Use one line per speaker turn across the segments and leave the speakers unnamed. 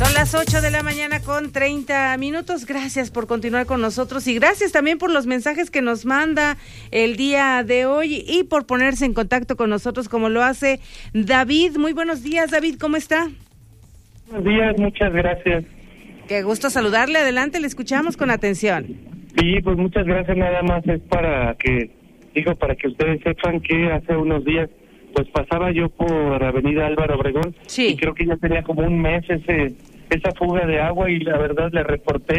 Son las 8 de la mañana con 30 minutos. Gracias por continuar con nosotros y gracias también por los mensajes que nos manda el día de hoy y por ponerse en contacto con nosotros como lo hace David. Muy buenos días, David, ¿cómo está?
Buenos días, muchas gracias.
Qué gusto saludarle. Adelante, le escuchamos con atención.
Sí, pues muchas gracias. Nada más es para que ustedes sepan que hace unos días pues pasaba yo por Avenida Álvaro Obregón,
sí,
y creo que ya tenía como un mes esa fuga de agua, y la verdad le reporté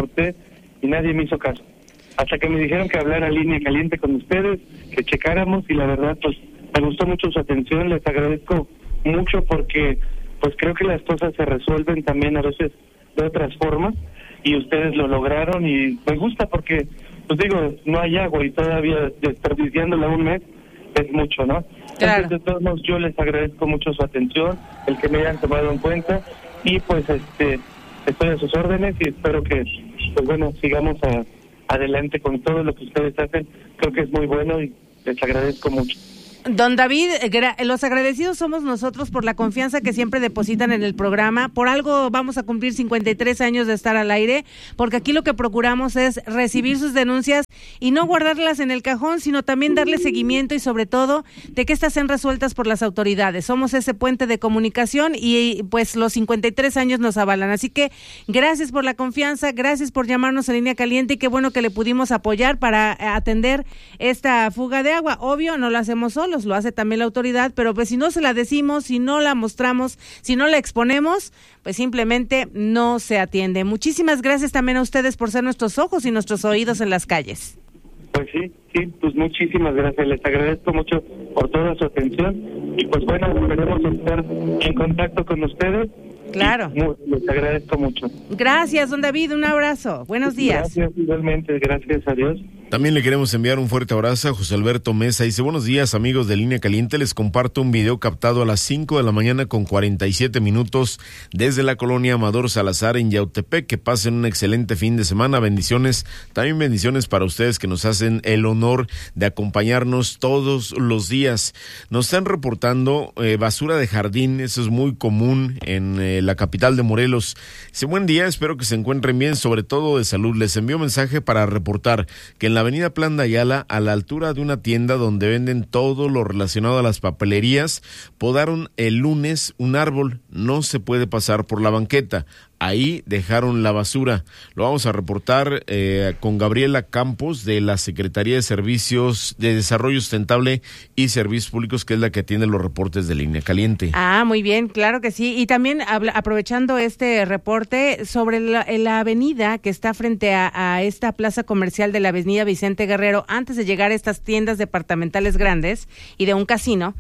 y nadie me hizo caso. Hasta que me dijeron que hablara Línea Caliente con ustedes, que checáramos, y la verdad pues me gustó mucho su atención. Les agradezco mucho porque pues creo que las cosas se resuelven también a veces de otras formas, y ustedes lo lograron, y me gusta porque pues digo, no hay agua y todavía desperdiciándola un mes es mucho, ¿no?
Claro.
Entonces, de todos modos, yo les agradezco mucho su atención, el que me hayan tomado en cuenta, y pues estoy a sus órdenes, y espero que pues bueno, sigamos adelante con todo lo que ustedes hacen. Creo que es muy bueno y les agradezco mucho.
Don David, los agradecidos somos nosotros por la confianza que siempre depositan en el programa. Por algo vamos a cumplir 53 años de estar al aire, porque aquí lo que procuramos es recibir sus denuncias y no guardarlas en el cajón, sino también darle seguimiento y sobre todo de que estas sean resueltas por las autoridades. Somos ese puente de comunicación y pues los 53 años nos avalan. Así que gracias por la confianza, gracias por llamarnos a Línea Caliente y qué bueno que le pudimos apoyar para atender esta fuga de agua. Obvio, no lo hacemos solos, lo hace también la autoridad, pero pues si no se la decimos, si no la mostramos, si no la exponemos, pues simplemente no se atiende. Muchísimas gracias también a ustedes por ser nuestros ojos y nuestros oídos en las calles.
Pues sí, pues muchísimas gracias, les agradezco mucho por toda su atención, y pues bueno, esperemos estar en contacto con ustedes.
Claro.
Les agradezco mucho.
Gracias, don David, un abrazo. Buenos días.
Gracias, igualmente, gracias a Dios.
También le queremos enviar un fuerte abrazo a José Alberto Mesa. Dice, buenos días, amigos de Línea Caliente. Les comparto un video captado a las 5 de la mañana con 47 minutos desde la colonia Amador Salazar en Yautepec. Que pasen un excelente fin de semana. Bendiciones. También bendiciones para ustedes que nos hacen el honor de acompañarnos todos los días. Nos están reportando basura de jardín. Eso es muy común en la capital de Morelos. Dice, buen día, espero que se encuentren bien, sobre todo de salud. Les envío un mensaje para reportar que en la avenida Plan de Ayala, a la altura de una tienda donde venden todo lo relacionado a las papelerías, podaron el lunes un árbol. No se puede pasar por la banqueta. Ahí dejaron la basura. Lo vamos a reportar con Gabriela Campos de la Secretaría de Servicios de Desarrollo Sustentable y Servicios Públicos, que es la que atiende los reportes de Línea Caliente.
Ah, muy bien, claro que sí. Y también aprovechando este reporte sobre la avenida que está frente a esta plaza comercial de la avenida Vicente Guerrero, antes de llegar a estas tiendas departamentales grandes y de un casino,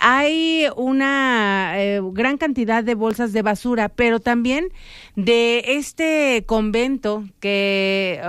hay una gran cantidad de bolsas de basura, pero también de este convento que,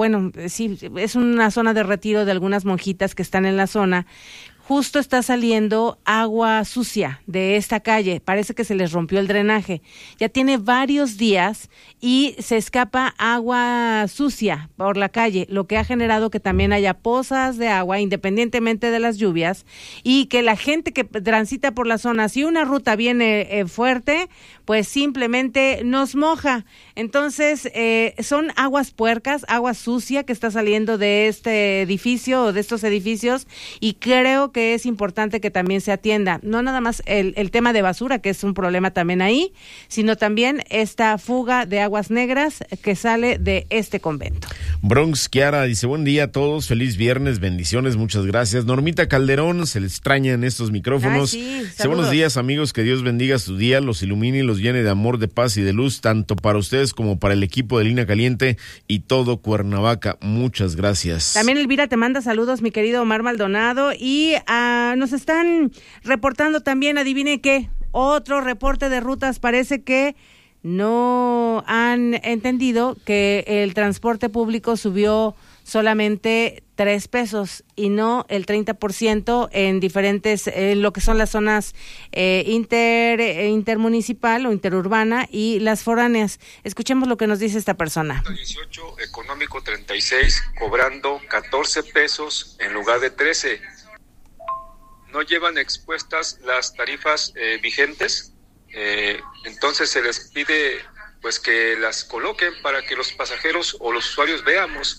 sí, es una zona de retiro de algunas monjitas que están en la zona. Justo está saliendo agua sucia de esta calle, parece que se les rompió el drenaje. Ya tiene varios días y se escapa agua sucia por la calle, lo que ha generado que también haya pozas de agua independientemente de las lluvias, y que la gente que transita por la zona, si una ruta viene fuerte, pues simplemente nos moja. Entonces, son aguas puercas, agua sucia que está saliendo de este edificio o de estos edificios, y creo que es importante que también se atienda, no nada más el tema de basura, que es un problema también ahí, sino también esta fuga de aguas negras que sale de este convento.
Bronx Kiara dice, buen día a todos, feliz viernes, bendiciones, muchas gracias. Normita Calderón, se le extraña en estos micrófonos.
Sí,
dice, buenos días, amigos, que Dios bendiga su día, los ilumine y los llene de amor, de paz y de luz, tanto para ustedes como para el equipo de Línea Caliente y todo Cuernavaca. Muchas gracias.
También Elvira te manda saludos, mi querido Omar Maldonado, y nos están reportando también, adivine qué, otro reporte de rutas. Parece que no han entendido que el transporte público subió solamente 3 pesos y no el 30% en diferentes, lo que son las zonas intermunicipal o interurbana y las foráneas. Escuchemos lo que nos dice esta persona.
18, económico 36, cobrando 14 pesos en lugar de 13. No llevan expuestas las tarifas vigentes, entonces se les pide pues que las coloquen para que los pasajeros o los usuarios veamos.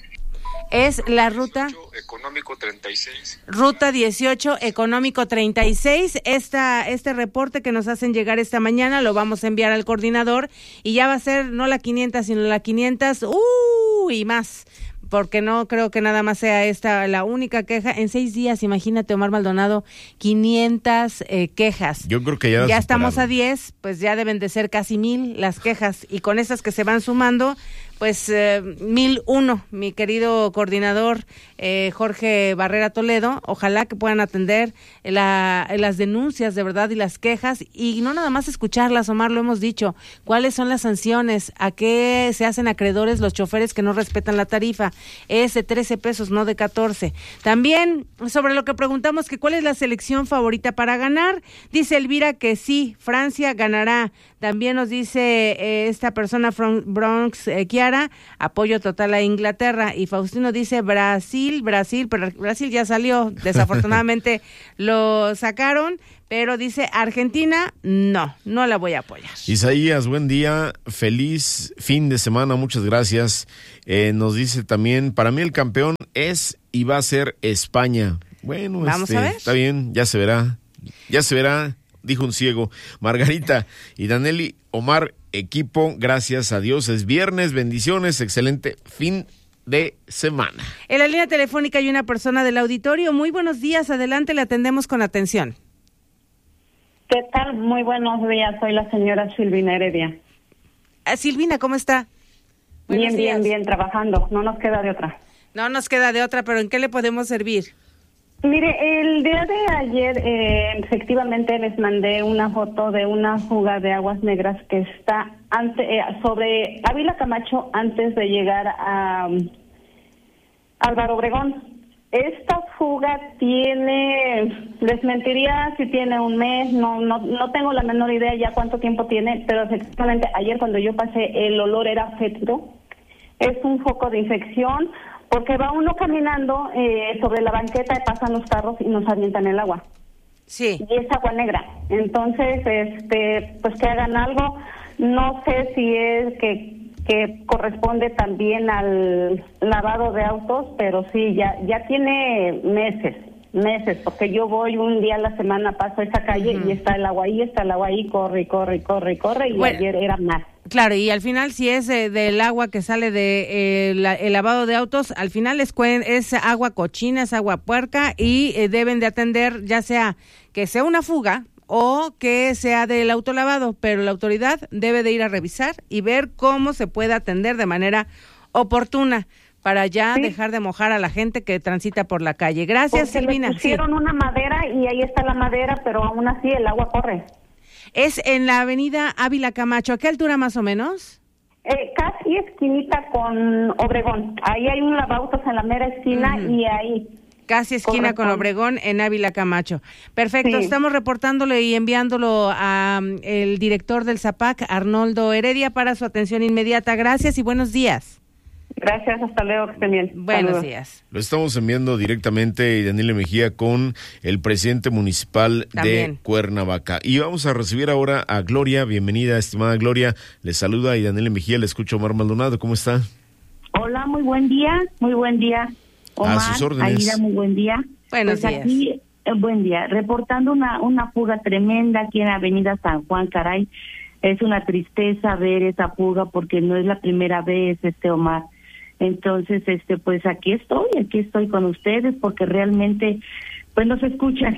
Es la ruta
Económico 36.
Ruta 18, Económico 36. Este reporte que nos hacen llegar esta mañana lo vamos a enviar al coordinador y ya va a ser no la 500, sino la 500 y más. Porque no creo que nada más sea esta la única queja. En 6 días, imagínate, Omar Maldonado, 500 quejas.
Yo creo que ya
estamos a 10, pues ya deben de ser casi 1,000 las quejas. Y con esas que se van sumando, pues 1,001, mi querido coordinador Jorge Barrera Toledo. Ojalá que puedan atender las denuncias de verdad y las quejas. Y no nada más escucharlas, Omar, lo hemos dicho. ¿Cuáles son las sanciones? ¿A qué se hacen acreedores los choferes que no respetan la tarifa? Es de 13 pesos, no de 14. También sobre lo que preguntamos que cuál es la selección favorita para ganar, dice Elvira que sí, Francia ganará. También nos dice esta persona Bronx Kiara, apoyo total a Inglaterra. Y Faustino dice Brasil, pero Brasil ya salió, desafortunadamente lo sacaron. Pero dice Argentina, no la voy a apoyar.
Isaías, buen día, feliz fin de semana, muchas gracias. Nos dice también, para mí el campeón es y va a ser España. Bueno,
vamos a ver.
Está bien, ya se verá, dijo un ciego. Margarita y Daneli, Omar, equipo, gracias a Dios, es viernes, bendiciones, excelente fin de semana.
En la línea telefónica hay una persona del auditorio. Muy buenos días, adelante, le atendemos con atención.
¿Qué tal? Muy buenos días, soy la señora Silvina Heredia.
Silvina, ¿cómo está?
Bien, trabajando, no nos queda de otra.
No nos queda de otra, pero ¿en qué le podemos servir?
Mire, el día de ayer efectivamente les mandé una foto de una fuga de aguas negras que está sobre Ávila Camacho antes de llegar a Álvaro Obregón. Esta fuga les mentiría si tiene un mes, no tengo la menor idea ya cuánto tiempo tiene, pero efectivamente ayer cuando yo pasé el olor era fétido. Es un foco de infección porque va uno caminando sobre la banqueta y pasan los carros y nos avientan el agua.
Sí.
Y es agua negra. Entonces, pues que hagan algo. No sé si es que corresponde también al lavado de autos, pero sí, ya tiene meses, porque yo voy un día a la semana, paso esa calle y está el agua ahí, corre, y bueno, ayer era más.
Claro, y al final si es del agua que sale de el lavado de autos, al final es agua cochina, es agua puerca y deben de atender ya sea que sea una fuga o que sea del autolavado, pero la autoridad debe de ir a revisar y ver cómo se puede atender de manera oportuna para ya dejar de mojar a la gente que transita por la calle. Gracias,
porque
Silvina.
Le pusieron una madera y ahí está la madera, pero aún así el agua corre.
Es en la avenida Ávila Camacho. ¿A qué altura más o menos?
Casi esquinita con Obregón. Ahí hay un lavautos en la mera esquina y ahí...
Casi esquina con Obregón en Ávila Camacho. Perfecto, sí. Estamos reportándolo y enviándolo a el director del ZAPAC, Arnoldo Heredia, para su atención inmediata. Gracias y buenos días.
Gracias, hasta luego, que estén bien.
Buenos días.
Lo estamos enviando directamente, Daniela Mejía, con el presidente municipal de Cuernavaca. Y vamos a recibir ahora a Gloria. Bienvenida, estimada Gloria. Le saluda y Daniela Mejía, le escucho Omar Maldonado. ¿Cómo está?
Hola, muy buen día. Omar,
a sus órdenes.
Aida, muy buen día.
Buenos días.
Aquí, buen día. Reportando una fuga tremenda aquí en Avenida San Juan, caray. Es una tristeza ver esa fuga porque no es la primera vez, Omar. Entonces, pues aquí estoy con ustedes porque realmente, pues nos escuchan,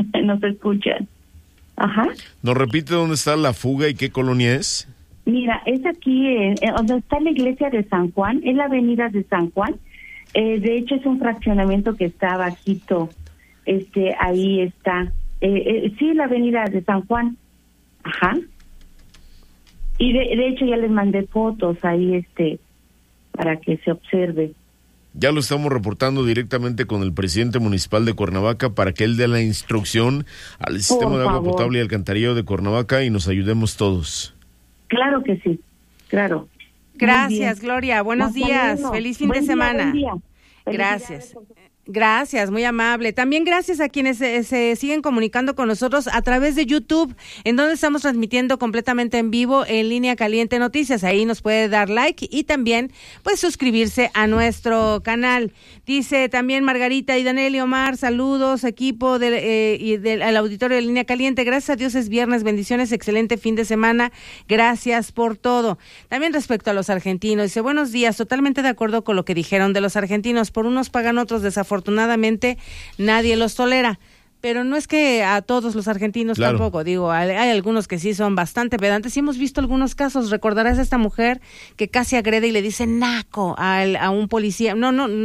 Ajá.
¿Nos repite dónde está la fuga y qué colonia es?
Mira, es aquí, donde está la iglesia de San Juan, es la avenida de San Juan. De hecho, es un fraccionamiento que está bajito. Ahí está. Sí, la avenida de San Juan. Ajá. Y de hecho ya les mandé fotos ahí, para que se observe.
Ya lo estamos reportando directamente con el presidente municipal de Cuernavaca para que él dé la instrucción al sistema de agua potable y alcantarillado de Cuernavaca y nos ayudemos todos.
Claro que sí, claro.
Gracias, Gloria. Buenos días. Feliz fin de semana.
Buen día.
Gracias. Gracias, muy amable. También gracias a quienes se siguen comunicando con nosotros a través de YouTube, en donde estamos transmitiendo completamente en vivo en Línea Caliente Noticias. Ahí nos puede dar like y también pues suscribirse a nuestro canal. Dice también Margarita y Daniel y Omar, saludos equipo al auditorio de Línea Caliente. Gracias a Dios es viernes, bendiciones, excelente fin de semana. Gracias por todo. También respecto a los argentinos, dice buenos días, totalmente de acuerdo con lo que dijeron de los argentinos. Por unos pagan otros, desafortunadamente nadie los tolera, pero no es que a todos los argentinos tampoco, digo, hay algunos que sí son bastante pedantes y hemos visto algunos casos. Recordarás a esta mujer que casi agrede y le dice naco a un policía,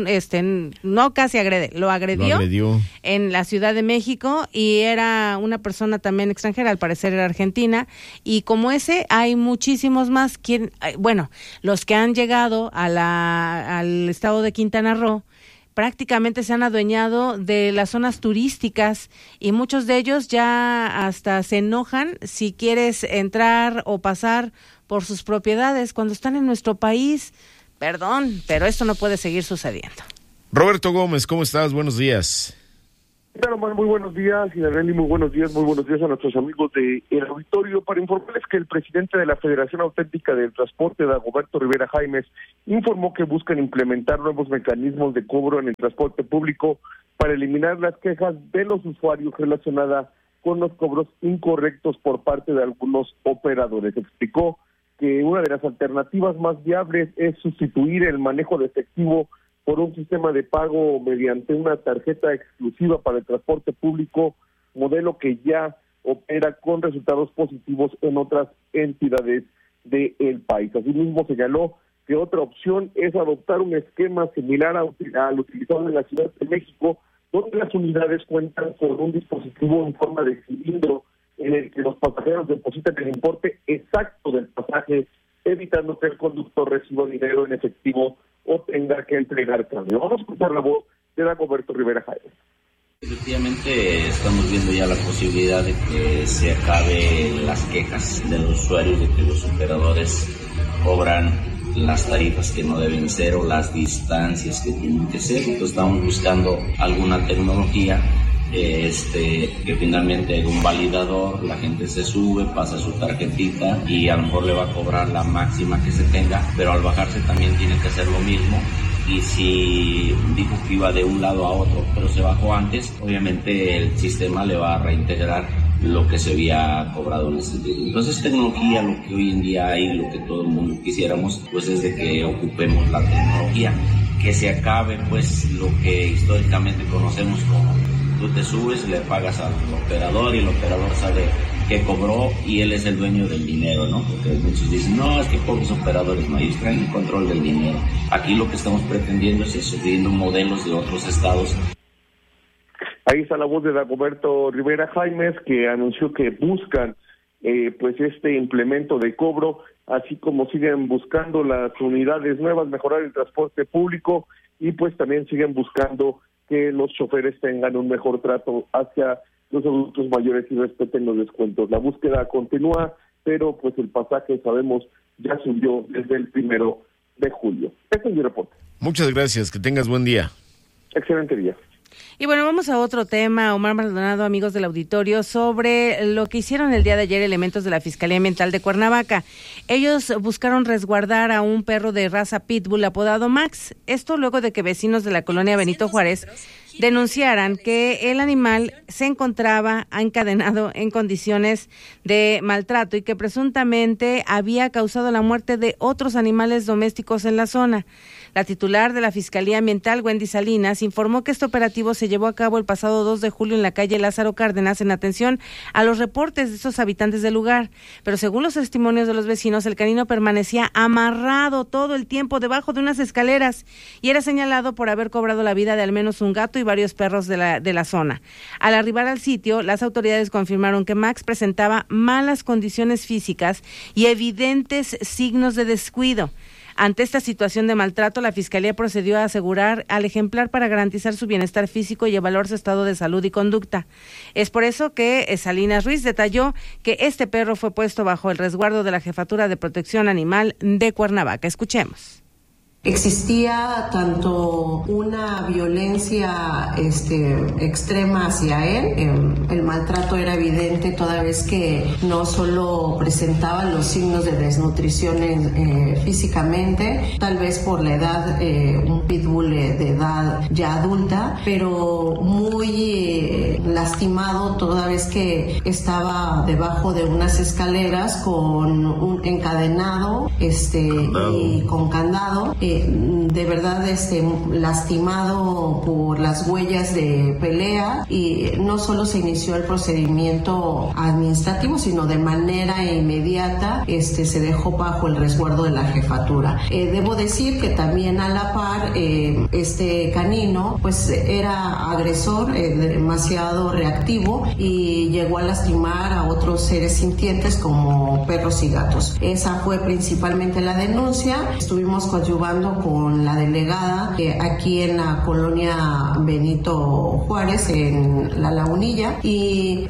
no casi agrede, lo agredió en la Ciudad de México y era una persona también extranjera, al parecer era argentina, y como ese hay muchísimos más, los que han llegado al estado de Quintana Roo prácticamente se han adueñado de las zonas turísticas y muchos de ellos ya hasta se enojan si quieres entrar o pasar por sus propiedades cuando están en nuestro país. Perdón, pero esto no puede seguir sucediendo.
Roberto Gómez, ¿cómo estás? Buenos días.
Claro, muy buenos días, y Arely, muy buenos días a nuestros amigos del auditorio, para informarles que el presidente de la Federación Auténtica del Transporte, Dagoberto Rivera Jaimes, informó que buscan implementar nuevos mecanismos de cobro en el transporte público para eliminar las quejas de los usuarios relacionadas con los cobros incorrectos por parte de algunos operadores. Explicó que una de las alternativas más viables es sustituir el manejo de efectivo por un sistema de pago mediante una tarjeta exclusiva para el transporte público, modelo que ya opera con resultados positivos en otras entidades del país. Asimismo, señaló que otra opción es adoptar un esquema similar al utilizado en la Ciudad de México, donde las unidades cuentan con un dispositivo en forma de cilindro en el que los pasajeros depositan el importe exacto del pasaje, evitando que el conductor reciba dinero en efectivo o tenga que entregar cambio. Vamos a escuchar la voz de Dagoberto Rivera Jaimes.
Efectivamente, estamos viendo ya la posibilidad de que se acabe las quejas de los usuarios de que los operadores cobran las tarifas que no deben ser o las distancias que tienen que ser. Entonces estamos buscando alguna tecnología que finalmente hay un validador, la gente se sube, pasa su tarjetita y a lo mejor le va a cobrar la máxima que se tenga, pero al bajarse también tiene que hacer lo mismo. Y si dijo que iba de un lado a otro, pero se bajó antes, obviamente el sistema le va a reintegrar lo que se había cobrado en ese sentido. Entonces tecnología, lo que hoy en día hay, lo que todo el mundo quisiéramos, pues es de que ocupemos la tecnología, que se acabe pues lo que históricamente conocemos como tú te subes, le pagas al operador y el operador sabe que cobró y él es el dueño del dinero, ¿no? Porque muchos dicen, no, es que pocos operadores no, ellos traen el control del dinero. Aquí lo que estamos pretendiendo es eso, viendo modelos de otros estados.
Ahí está la voz de Dagoberto Rivera Jaimes, que anunció que buscan pues este implemento de cobro, así como siguen buscando las unidades nuevas, mejorar el transporte público y pues también siguen buscando que los choferes tengan un mejor trato hacia los adultos mayores y respeten los descuentos. La búsqueda continúa, pero pues el pasaje, sabemos, ya subió desde el 1 de julio. Este es mi reporte.
Muchas gracias, que tengas buen día.
Excelente día.
Y bueno, vamos a otro tema, Omar Maldonado, amigos del auditorio, sobre lo que hicieron el día de ayer elementos de la Fiscalía Ambiental de Cuernavaca. Ellos buscaron resguardar a un perro de raza pitbull apodado Max. Esto luego de que vecinos de la colonia Benito Juárez denunciaran que el animal se encontraba encadenado en condiciones de maltrato y que presuntamente había causado la muerte de otros animales domésticos en la zona. La titular de la Fiscalía Ambiental, Wendy Salinas, informó que este operativo se llevó a cabo el pasado 2 de julio en la calle Lázaro Cárdenas en atención a los reportes de estos habitantes del lugar. Pero según los testimonios de los vecinos, el canino permanecía amarrado todo el tiempo debajo de unas escaleras y era señalado por haber cobrado la vida de al menos un gato y varios perros de la zona. Al arribar al sitio, las autoridades confirmaron que Max presentaba malas condiciones físicas y evidentes signos de descuido. Ante esta situación de maltrato, la Fiscalía procedió a asegurar al ejemplar para garantizar su bienestar físico y evaluar su estado de salud y conducta. Es por eso que Salinas Ruiz detalló que este perro fue puesto bajo el resguardo de la Jefatura de Protección Animal de Cuernavaca. Escuchemos.
Existía tanto una violencia extrema hacia él, el maltrato era evidente toda vez que no solo presentaba los signos de desnutrición físicamente, tal vez por la edad, un pitbull de edad ya adulta, pero muy lastimado toda vez que estaba debajo de unas escaleras con un encadenado y con candado. De verdad lastimado por las huellas de pelea, y no solo se inició el procedimiento administrativo, sino de manera inmediata se dejó bajo el resguardo de la jefatura. Debo decir que también a la par este canino pues era agresor, demasiado reactivo, y llegó a lastimar a otros seres sintientes como perros y gatos. Esa fue principalmente la denuncia. Estuvimos coadyuvando con la delegada aquí en la colonia Benito Juárez, en La Lagunilla, y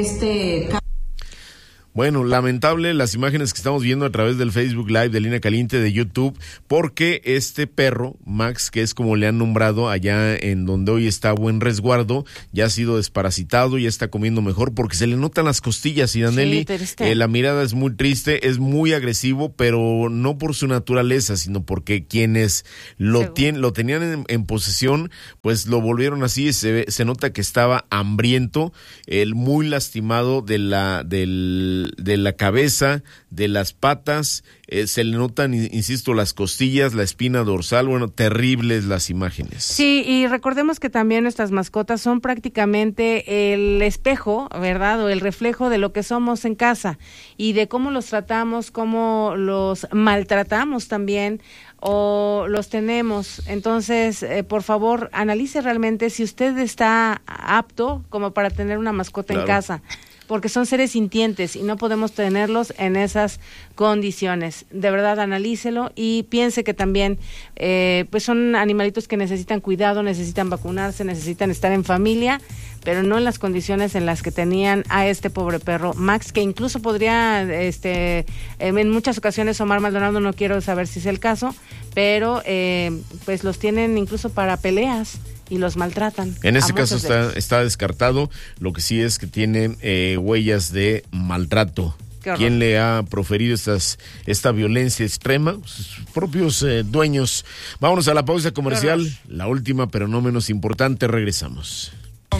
Bueno, lamentable las imágenes que estamos viendo a través del Facebook Live de Línea Caliente de YouTube, porque este perro, Max, que es como le han nombrado allá en donde hoy está Buen Resguardo, ya ha sido desparasitado, ya está comiendo mejor, porque se le notan las costillas, y Danelli, la mirada es muy triste, es muy agresivo, pero no por su naturaleza, sino porque quienes lo tenían en posesión, pues lo volvieron así. Se nota que estaba hambriento, muy lastimado de la cabeza, de las patas, se le notan, insisto, las costillas, la espina dorsal. Bueno, terribles las imágenes.
Sí, y recordemos que también nuestras mascotas son prácticamente el espejo, ¿verdad? O el reflejo de lo que somos en casa, y de cómo los tratamos, cómo los maltratamos también, o los tenemos. Entonces, por favor, analice realmente si usted está apto como para tener una mascota en casa, porque son seres sintientes y no podemos tenerlos en esas condiciones. De verdad, analícelo y piense que también pues son animalitos que necesitan cuidado, necesitan vacunarse, necesitan estar en familia, pero no en las condiciones en las que tenían a este pobre perro Max, que incluso podría, en muchas ocasiones Omar Maldonado, no quiero saber si es el caso, pero pues los tienen incluso para peleas y los maltratan. En
este caso está descartado. Lo que sí es que tiene huellas de maltrato. ¿Quién le ha proferido esta violencia extrema? Sus propios dueños. Vámonos a la pausa comercial, la última pero no menos importante. Regresamos.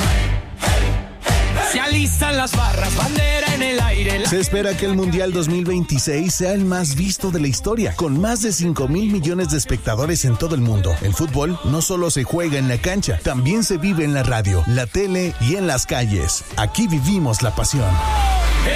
Se alistan las barras, bandera en el aire. Se espera que el Mundial 2026 sea el más visto de la historia, con más de 5,000 millones de espectadores en todo el mundo. El fútbol no solo se juega en la cancha, también se vive en la radio, la tele y en las calles. Aquí vivimos la pasión.